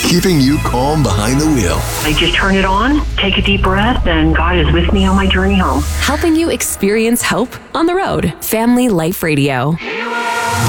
keeping you calm behind the wheel. I just turn it on, take a deep breath, and God is with me on my journey home. Helping you experience hope on the road. Family Life Radio.